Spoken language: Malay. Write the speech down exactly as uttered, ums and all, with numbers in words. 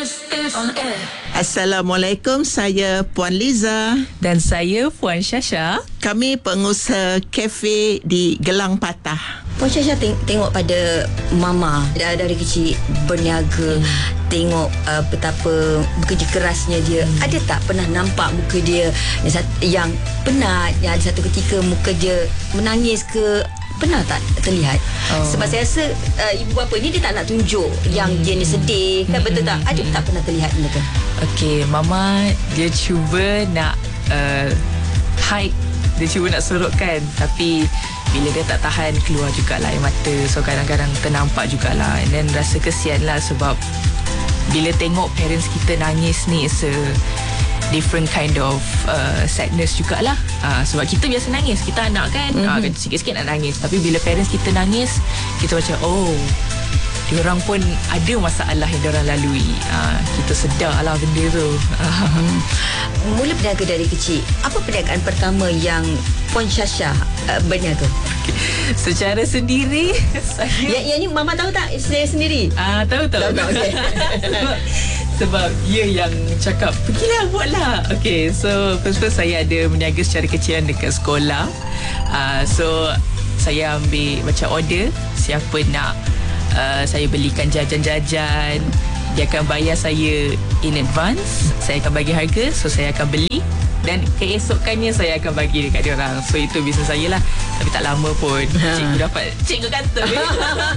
Assalamualaikum, saya Puan Liza. Dan saya Puan Syasha. Kami pengusaha kafe di Gelang Patah. Puan Syasha teng- tengok pada Mama dari, dari kecil berniaga, hmm. tengok uh, betapa bekerja kerasnya dia. Hmm. Ada tak pernah nampak muka dia yang, yang penat, yang ada satu ketika muka dia menangis ke? Pernah tak terlihat? Oh. Sebab saya rasa uh, ibu bapa ni dia tak nak tunjuk yang hmm. dia ni sedih, kan, betul tak? Ada tak pernah terlihat benda tu? Okey, Mama dia cuba nak uh, hide, dia cuba nak sorokkan, tapi bila dia tak tahan keluar jugalah air mata. So kadang-kadang ternampak jugalah, and then rasa kesian lah, sebab bila tengok parents kita nangis ni, it's a different kind of uh, sadness jugalah. Uh, sebab kita biasa nangis, kita anak kan, mm-hmm. uh, sikit-sikit nak nangis. Tapi bila parents kita nangis, kita macam oh, diorang pun ada masalah yang diorang lalui. Uh, kita sedar lah benda tu. Hmm. Mula berniaga dari kecil, apa perniagaan pertama yang Puan Syasha uh, berniaga? Okay. Secara sendiri saya... Yang, yang ni Mama tahu tak saya sendiri? Ah, uh, tahu tahu. Tahu, tahu okay. sebab, sebab dia yang cakap pergilah buatlah. Okay, so first-first saya ada berniaga secara kecilan dekat sekolah. Uh, so saya ambil macam order, siapa nak uh, saya belikan jajan-jajan, dia akan bayar saya in advance, saya akan bagi harga, so saya akan beli dan keesokannya saya akan bagi dekat dia orang. So itu bisnes saya lah. Tapi tak lama pun cikgu dapat, cikgu kata